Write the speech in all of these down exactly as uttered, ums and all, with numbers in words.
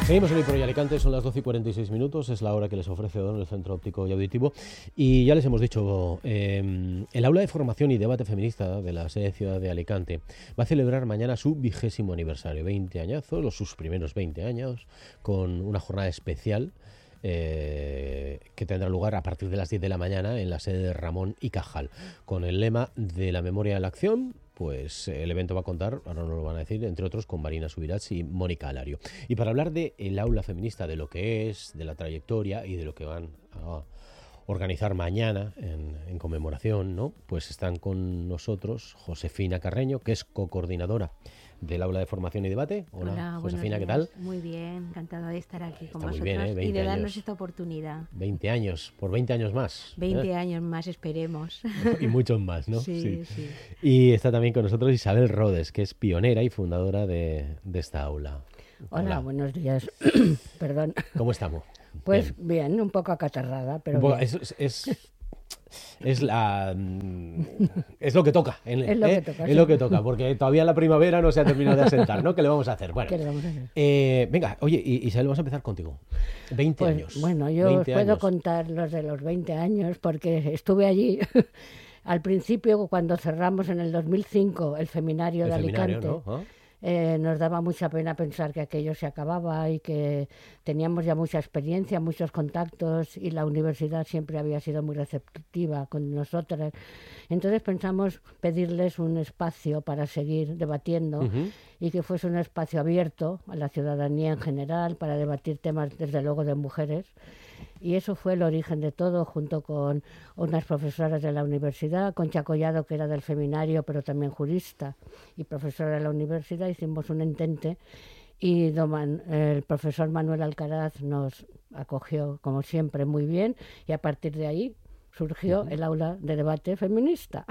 Seguimos en IPRO y Alicante, son las doce y cuarenta y seis minutos, es la hora que les ofrece Odón, el Centro Óptico y Auditivo. Y ya les hemos dicho, eh, el Aula de Formación y Debate Feminista de la sede Ciudad de Alicante va a celebrar mañana su vigésimo aniversario, veinte añazos, los sus primeros veinte años, con una jornada especial eh, que tendrá lugar a partir de las diez de la mañana en la sede de Ramón y Cajal, con el lema de la memoria a la acción. Pues el evento va a contar, ahora nos lo van a decir, entre otros con Marina Subirats y Mónica Alario. Y para hablar del aula feminista, de lo que es, de la trayectoria y de lo que van a organizar mañana en, en conmemoración, ¿no? Pues están con nosotros Josefina Carreño, que es co-coordinadora del Aula de Formación y Debate. Hola, Hola, Josefina, ¿qué días. tal? Muy bien, encantada de estar aquí con Está muy vosotros bien, ¿eh? y de darnos años. esta oportunidad. veinte años, por veinte años más. veinte ¿eh? años más, esperemos. Y muchos más, ¿no? Sí, sí, sí. Y está también con nosotros Isabel Rodes, que es pionera y fundadora de, de esta aula. Hola, Hola. Buenos días. Perdón. ¿Cómo estamos? Pues bien, bien un poco acatarrada, pero poco, bien. Es, es, es, la, es lo que toca. En, es lo, ¿eh? que toca, es sí. lo que toca, porque todavía la primavera no se ha terminado de asentar, ¿no? ¿Qué le vamos a hacer? Bueno, ¿Qué le vamos a hacer? Eh, venga, oye, Isabel, vamos a empezar contigo. veinte pues, años. Bueno, yo os puedo años. contar los de los veinte años porque estuve allí al principio cuando cerramos en el dos mil cinco el Feminario el de feminario, Alicante. ¿no? ¿Ah? Eh, nos daba mucha pena pensar que aquello se acababa y que teníamos ya mucha experiencia, muchos contactos y la universidad siempre había sido muy receptiva con nosotras. Entonces pensamos pedirles un espacio para seguir debatiendo uh-huh. y que fuese un espacio abierto a la ciudadanía en general para debatir temas, desde luego, de mujeres. Y eso fue el origen de todo, junto con unas profesoras de la universidad, Concha Collado, que era del Feminario, pero también jurista y profesora de la universidad, hicimos un entente y el profesor Manuel Alcaraz nos acogió, como siempre, muy bien, y a partir de ahí surgió uh-huh. el aula de debate feminista.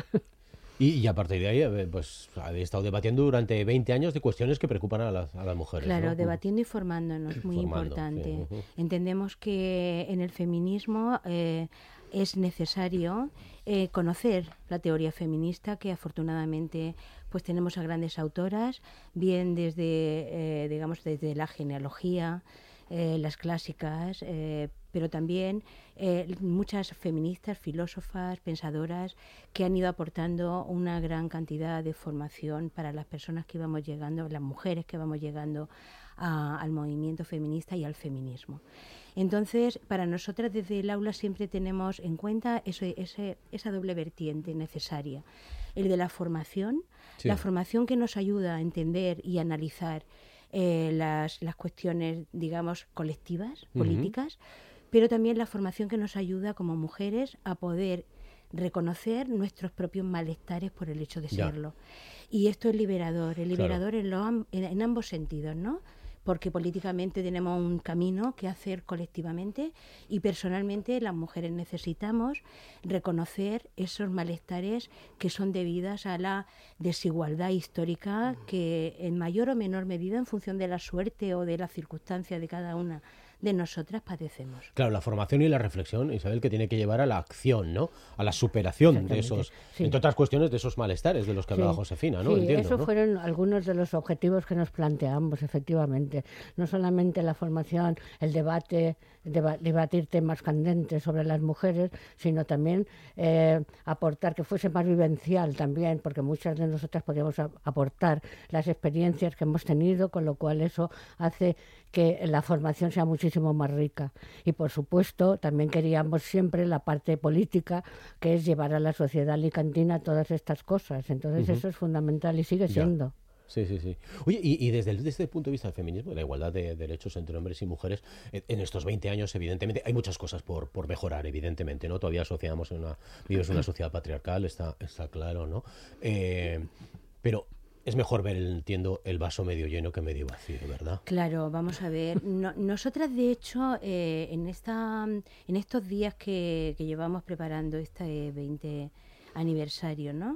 Y, y a partir de ahí, pues habéis estado debatiendo durante veinte años de cuestiones que preocupan a las, a las mujeres. Claro, ¿no? debatiendo y formándonos, muy Formando, importante. Sí. Uh-huh. Entendemos que en el feminismo eh, es necesario eh, conocer la teoría feminista, que afortunadamente pues tenemos a grandes autoras, bien desde, eh, digamos, desde la genealogía, eh, las clásicas, eh, pero también eh, muchas feministas, filósofas, pensadoras que han ido aportando una gran cantidad de formación para las personas que íbamos llegando, las mujeres que vamos llegando a, al movimiento feminista y al feminismo. Entonces, para nosotras desde el aula siempre tenemos en cuenta eso, ese, esa doble vertiente necesaria, el de la formación, sí. la formación que nos ayuda a entender y analizar eh, las, las cuestiones, digamos, colectivas, uh-huh. políticas, pero también la formación que nos ayuda como mujeres a poder reconocer nuestros propios malestares por el hecho de ya. serlo. Y esto es liberador, es liberador claro. en, lo, en, en ambos sentidos, ¿no? Porque políticamente tenemos un camino que hacer colectivamente y personalmente las mujeres necesitamos reconocer esos malestares que son debidas a la desigualdad histórica que en mayor o menor medida en función de la suerte o de las circunstancias de cada una de nosotras padecemos. Claro, la formación y la reflexión, Isabel, que tiene que llevar a la acción, ¿no? A la superación de esos, sí. entre otras cuestiones, de esos malestares de los que sí. hablaba Josefina, ¿no? Sí, Entiendo, esos ¿no? fueron algunos de los objetivos que nos planteamos, efectivamente. No solamente la formación, el debate, deba- debatir temas candentes sobre las mujeres, sino también eh, aportar que fuese más vivencial también, porque muchas de nosotras podíamos a- aportar las experiencias que hemos tenido, con lo cual eso hace que la formación sea muchísimo más rica. Y, por supuesto, también queríamos siempre la parte política, que es llevar a la sociedad alicantina todas estas cosas. Entonces, uh-huh. eso es fundamental y sigue siendo. Ya. Sí, sí, sí. Oye, y, y desde, el, desde el punto de vista del feminismo, de la igualdad de derechos entre hombres y mujeres, en estos veinte años, evidentemente, hay muchas cosas por, por mejorar, evidentemente, ¿no? Todavía asociamos en una, vivimos en una sociedad patriarcal, está, está claro, ¿no? Eh, pero es mejor ver, entiendo, el vaso medio lleno que medio vacío, ¿verdad? Claro, vamos a ver. No, nosotras, de hecho, eh, en esta, en estos días que, que llevamos preparando este veinte aniversario, ¿no?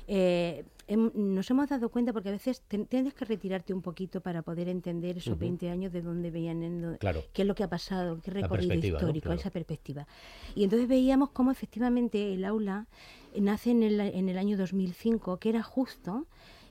Eh, hem, nos hemos dado cuenta, porque a veces ten, tienes que retirarte un poquito para poder entender esos uh-huh. veinte años de dónde veían, claro. qué es lo que ha pasado, qué recorrido histórico, ¿no? Claro. Esa perspectiva. Y entonces veíamos cómo efectivamente el aula nace en el, en el año dos mil cinco, que era justo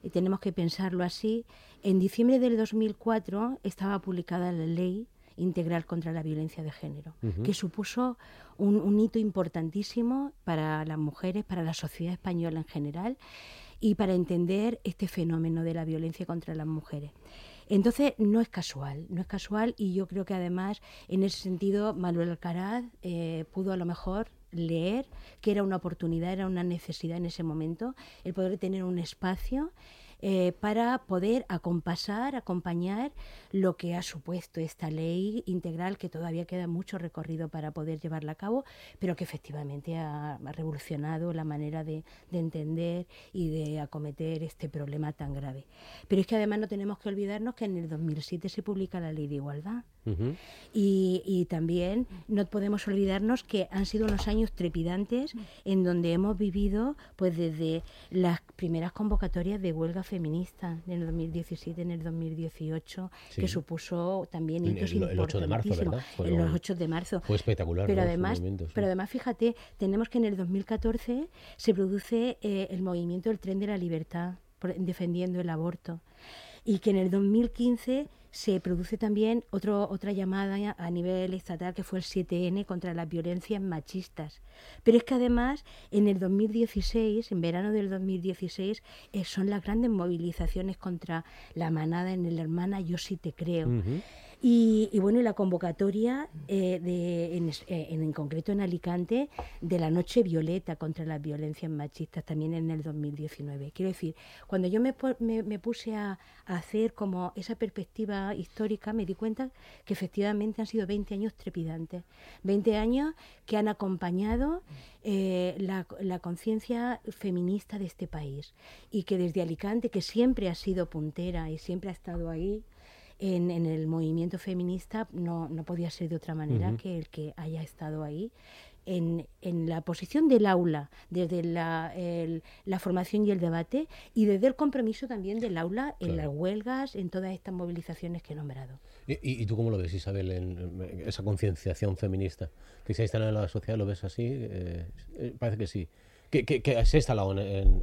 y tenemos que pensarlo así, en diciembre del dos mil cuatro estaba publicada la Ley Integral contra la Violencia de Género, uh-huh. que supuso un, un hito importantísimo para las mujeres, para la sociedad española en general y para entender este fenómeno de la violencia contra las mujeres. Entonces, no es casual, no es casual y yo creo que además, en ese sentido, Manuel Alcaraz eh, pudo a lo mejor leer que era una oportunidad, era una necesidad en ese momento, el poder tener un espacio Eh, para poder acompasar, acompañar lo que ha supuesto esta ley integral, que todavía queda mucho recorrido para poder llevarla a cabo, pero que efectivamente ha, ha revolucionado la manera de, de entender y de acometer este problema tan grave. Pero es que además no tenemos que olvidarnos que en el dos mil siete se publica la Ley de Igualdad. Uh-huh. y, y también no podemos olvidarnos que han sido unos años trepidantes en donde hemos vivido pues desde las primeras convocatorias de huelga feminista en el dos mil diecisiete, en el dos mil dieciocho, sí. que supuso también hitos el, el ocho de marzo, ¿verdad? Fue en los ocho de marzo. Fue espectacular. Pero, ¿no? además, sí. pero además, fíjate, tenemos que en el dos mil catorce se produce eh, el movimiento del Tren de la Libertad, por, defendiendo el aborto. Y que en el dos mil quince se produce también otro, otra llamada a nivel estatal, que fue el siete ene contra las violencias machistas. Pero es que además en el dos mil dieciséis, en verano del dos mil dieciséis, eh, son las grandes movilizaciones contra la manada en el Hermana Yo Sí Te Creo. Uh-huh. Y, y bueno, y la convocatoria eh, de, en, en, en concreto en Alicante, de la Noche Violeta contra las violencias machistas, también en el dos mil diecinueve. Quiero decir, cuando yo me, me, me puse a, a hacer como esa perspectiva histórica, me di cuenta que efectivamente han sido veinte años trepidantes, veinte años que han acompañado eh, la, la conciencia feminista de este país, y que desde Alicante, que siempre ha sido puntera y siempre ha estado ahí, En, en el movimiento feminista, no, no podía ser de otra manera uh-huh. que el que haya estado ahí en, en la posición del aula, desde la, el, la formación y el debate, y desde el compromiso también del aula en claro. las huelgas, en todas estas movilizaciones que he nombrado. ¿Y, y, y tú cómo lo ves, Isabel, en, en esa concienciación feminista que se ha instalado en la sociedad? ¿Lo ves así? Eh, parece que sí. Que, que, que se ha instalado en, en,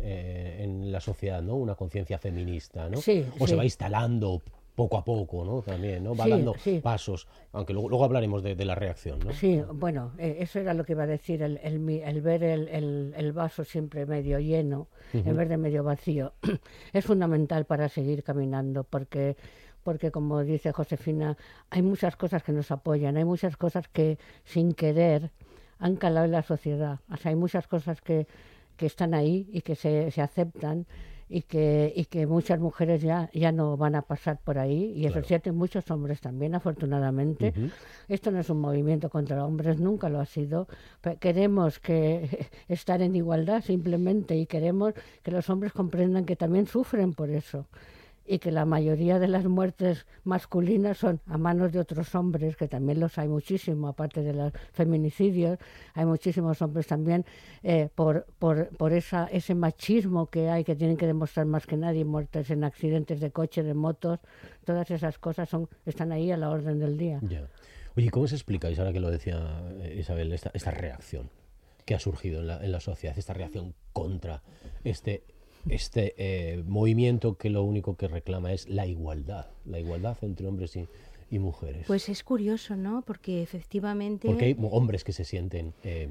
en la sociedad, ¿no? Una conciencia feminista, ¿no? Sí, o sí. se va instalando poco a poco, ¿no? También, ¿no? Va sí, dando sí. pasos, aunque luego, luego hablaremos de, de la reacción, ¿no? Sí, bueno, eh, eso era lo que iba a decir, el, el, el ver el, el, el vaso siempre medio lleno, uh-huh. en vez de medio vacío, es fundamental para seguir caminando, porque, porque como dice Josefina, hay muchas cosas que nos apoyan, hay muchas cosas que sin querer han calado en la sociedad, o sea, hay muchas cosas que, que están ahí y que se, se aceptan, y que y que muchas mujeres ya ya no van a pasar por ahí, y eso es cierto, y muchos hombres también, afortunadamente. Uh-huh. Esto no es un movimiento contra hombres, nunca lo ha sido. Queremos que estar en igualdad simplemente, y queremos que los hombres comprendan que también sufren por eso, y que la mayoría de las muertes masculinas son a manos de otros hombres, que también los hay muchísimo, aparte de los feminicidios, hay muchísimos hombres también eh, por, por, por esa, ese machismo que hay, que tienen que demostrar más que nadie, muertes en accidentes de coche, de motos, todas esas cosas son están ahí a la orden del día. Ya. Oye, ¿cómo se explica, ahora que lo decía Isabel, esta, esta reacción que ha surgido en la, en la sociedad, esta reacción contra este... este eh, movimiento que lo único que reclama es la igualdad, la igualdad entre hombres y, y mujeres? Pues es curioso, ¿no? Porque efectivamente... Porque hay hombres que se sienten eh,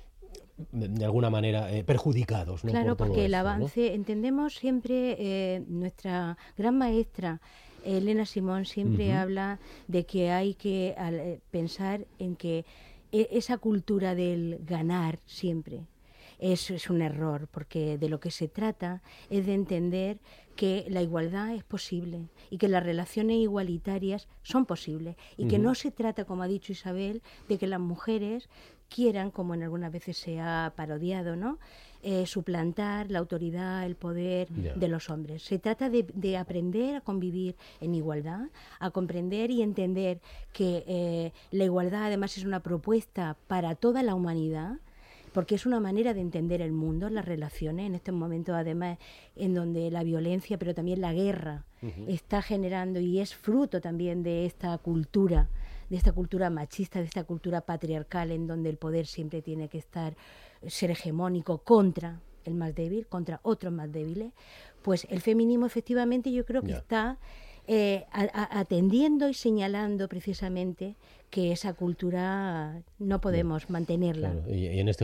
de, de alguna manera eh, perjudicados, ¿no? Claro, por porque el esto, avance, ¿no? Entendemos siempre, eh, nuestra gran maestra Elena Simón siempre uh-huh. habla de que hay que al, pensar en que e- esa cultura del ganar siempre, eso es un error, porque de lo que se trata es de entender que la igualdad es posible y que las relaciones igualitarias son posibles, y uh-huh. que no se trata, como ha dicho Isabel, de que las mujeres quieran, como en algunas veces se ha parodiado, ¿no? Eh, suplantar la autoridad, el poder yeah. de los hombres. Se trata de, de aprender a convivir en igualdad, a comprender y entender que eh, la igualdad además es una propuesta para toda la humanidad, porque es una manera de entender el mundo, las relaciones, en estos momentos además en donde la violencia, pero también la guerra, uh-huh. está generando, y es fruto también de esta cultura, de esta cultura machista, de esta cultura patriarcal, en donde el poder siempre tiene que estar, ser hegemónico contra el más débil contra otros más débiles, pues el feminismo efectivamente yo creo que yeah. está eh, a, a, atendiendo y señalando precisamente que esa cultura no podemos yeah. mantenerla. Claro. Y, y en este